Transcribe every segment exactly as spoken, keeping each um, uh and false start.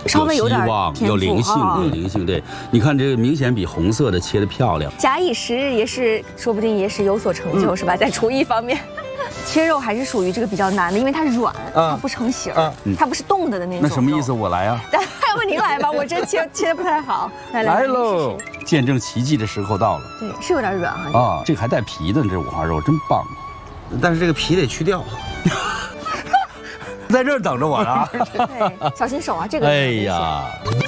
稍微有点希望，有灵性，有灵性。对，你看这个明显比红色的切的漂亮。 假以时日，也是说不定也是有所成就，是吧？在厨艺方面。切肉还是属于这个比较难的，因为它软，它不成型，它不是冻的的那种。 那什么意思？我来啊！ 要不您来吧，我这切切的不太好。 来喽！见证奇迹的时候到了。 对，是有点软哈。 啊，这个还带皮的，这五花肉真棒。 但是这个皮得去掉。 在这儿等着我呢。 对，小心手啊！这个。 哎呀！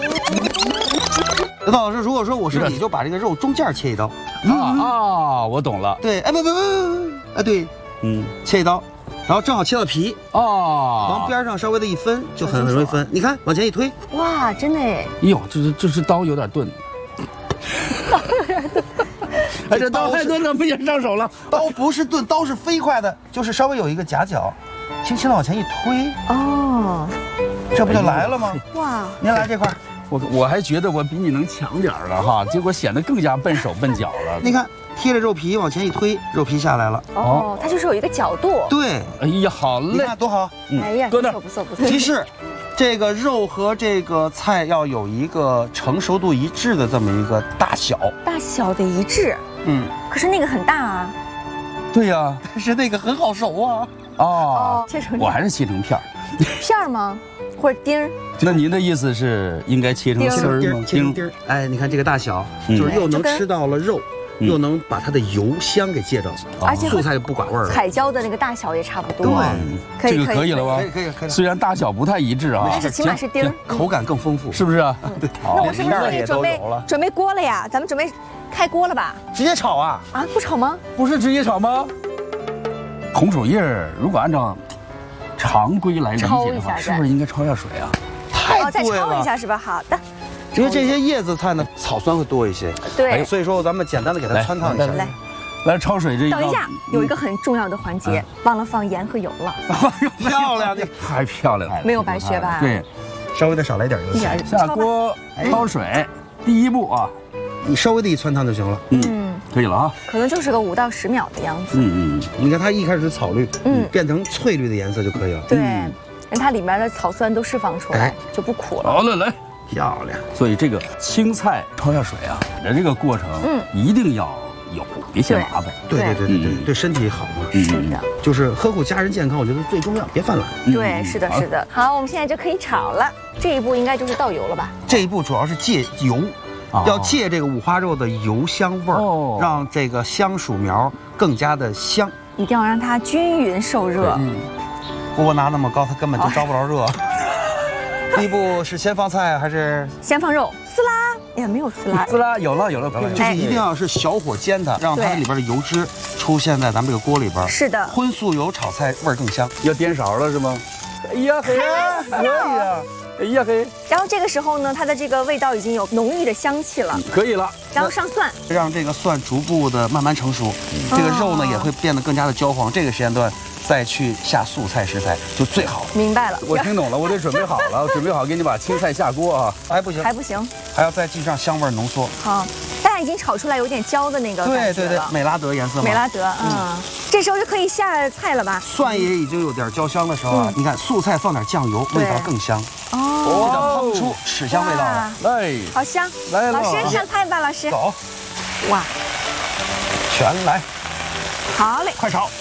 刘涛老师，如果说我是你，就把这个肉中间切一刀。 啊啊，我懂了。 对，哎不不不不，哎对。嗯，切一刀，然后正好切到皮哦，往边上稍微的一分，就很很容易分。你看，往前一推， 哇，真的哎！ 哟，这是这是刀有点钝，刀有点钝，哎，这刀太钝了，不行，上手了。 刀不是钝，刀是飞快的，就是稍微有一个夹角，轻轻的往前一推，哦，这不就来了吗？哇，您来这块， 我我还觉得我比你能强点了哈，结果显得更加笨手笨脚了。 你看。贴着肉皮往前一推，肉皮下来了。 哦，它就是有一个角度。 对， 哎呀，好累， 多好！ 哎呀，不错不错不错。 提示，这个肉和这个菜要有一个成熟度一致的这么一个大小。 大小得一致。嗯。可是那个很大啊。 对呀， 但是那个很好熟啊。 哦，切成我还是切成片儿。 片儿吗？或者丁儿？ 那您的意思是应该切成丝儿吗？ 切成丁儿。哎，你看这个大小，就是又能吃到了肉。又能把它的油香给借着， 而且素菜就不寡味儿了。 彩椒的那个大小也差不多。 对， 可以这个可以了吧？ 可以可以可以。 虽然大小不太一致啊， 但是起码是丁儿， 口感更丰富， 是不是啊？ 对。 那我是不是可以准备准备锅了呀？咱们准备开锅了吧？ 直接炒啊？ 啊，不炒吗？ 不是直接炒吗？红薯叶如果按照常规来理解的话，是不是应该焯一下水啊？ 太对了，再焯一下是吧？好的。 因为这些叶子菜呢，草酸会多一些， 对， 所以说咱们简单的给它汆烫一下。 来， 来焯水这一。 等一下，有一个很重要的环节，忘了放盐和油了。 漂亮， 太漂亮了， 没有白学吧？ 对， 稍微的少来点油。 下锅焯水，第一步啊， 你稍微的一汆烫就行了。 嗯，可以了啊。 可能就是个五到十秒的样子。 嗯嗯，你看它一开始是草绿，嗯，变成翠绿的颜色就可以了。 对，让它里面的草酸都释放出来，就不苦了。 好了，来。 漂亮， 所以这个青菜焯下水啊，的这个过程，嗯，一定要有，别嫌麻烦。 对对对对对，对身体好嘛。 是的， 就是呵护家人健康，我觉得最重要，别犯懒。 对，是的，是的。好，我们现在就可以炒了。这一步应该就是倒油了吧？ 这一步主要是借油，要借这个五花肉的油香味儿，让这个香薯苗更加的香。 一定要让它均匀受热。 嗯，锅拿那么高，它根本就着不着热。第一步是先放菜还是先放肉？撕拉，哎呀，没有撕拉， 撕拉有了有了， 就是一定要是小火煎它，让它里边的油脂出现在咱们这个锅里边。 是的， 荤素油炒菜味儿更香。 要颠勺了是吗？哎呀嘿，可以啊！哎呀嘿。 然后这个时候呢，它的这个味道已经有浓郁的香气了， 可以了。 然后上蒜， 让这个蒜逐步的慢慢成熟，这个肉呢也会变得更加的焦黄。这个时间段再去下素菜食材就最好了。 明白了， 我听懂了，我得准备好了，我准备好给你把青菜下锅啊。 还不行， 还不行， 还要再继续让香味浓缩。 好，大家已经炒出来有点焦的那个对对对，美拉德颜色。 美拉德，嗯，这时候就可以下菜了吧？ 蒜也已经有点焦香的时候啊，你看素菜放点酱油，味道更香。哦，这叫烹出豉香味道了。 来， 好香！ 来， 老师上菜吧，老师。 走。 哇， 全来。 好嘞， 快炒。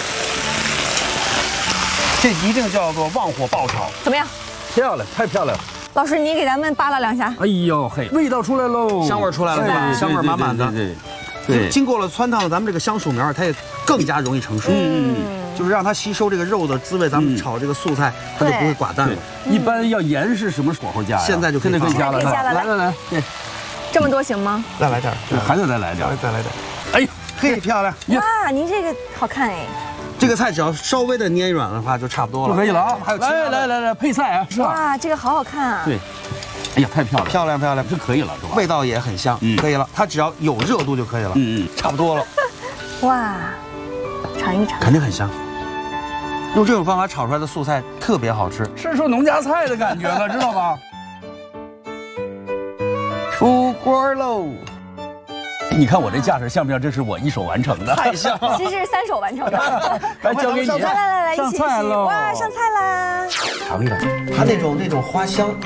这一定叫做旺火爆炒。 怎么样？ 漂亮，太漂亮了。 老师，你给咱们扒拉两下。 哎呦嘿，味道出来喽， 香味出来了，对吧？香味满满的。 对对。 经过了汆烫，咱们这个香薯苗它也更加容易成熟。嗯。就是让它吸收这个肉的滋味，咱们炒这个素菜它就不会寡淡了。 一般要盐是什么火候加呀？ 现在就可以加了。 来来来，对。 这么多行吗？ 再来点， 还得再来点， 再来点。 哎呦， 嘿，漂亮！ 哇，您这个好看哎。 这个菜只要稍微的捏软的话，就差不多了， 就可以了啊。 还有来来来来，配菜啊，是吧？ 哇，这个好好看啊。 对。哎呀，太漂亮， 漂亮漂亮， 这可以了，是吧？ 味道也很香，可以了。它只要有热度就可以了。嗯嗯，差不多了。 哇，尝一尝， 肯定很香。用这种方法炒出来的素菜特别好吃， 吃出农家菜的感觉了，知道吗？ 出锅喽！ 你看我这架势像不像？这是我一手完成的， 太像了。 其实是三手完成的。 来交给你， 来来来来， 上菜喽！ 哇，上菜啦！ 尝一尝，它那种那种花香。